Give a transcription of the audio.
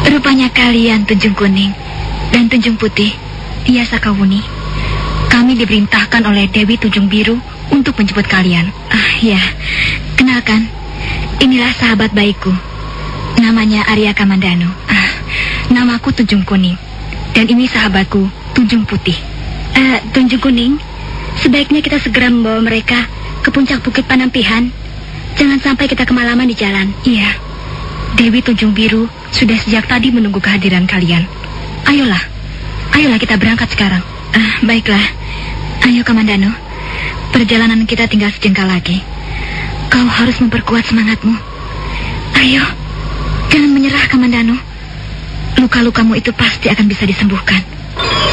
Rupanya kalian Tunjung Kuning dan Tunjung Putih. Iya, Sakawuni. Kami diperintahkan oleh Dewi Tunjung Biru untuk menjemput kalian. Ya. Kenalkan, inilah sahabat baikku. Namanya Arya Kamandanu. Namaku Tunjung Kuning. Dan ini sahabatku, Tunjung Putih. Tunjung Kuning, sebaiknya kita segera membawa mereka ke puncak Bukit Panampihan. Jangan sampai kita kemalaman di jalan. Iya. Dewi Tunjung Biru sudah sejak tadi menunggu kehadiran kalian. Ayolah kita berangkat sekarang. Baiklah. Ayo Kamandanu, perjalanan kita tinggal sejengkal lagi. Kau harus memperkuat semangatmu. Ayo, jangan menyerah Kamandanu. Luka-lukamu itu pasti akan bisa disembuhkan.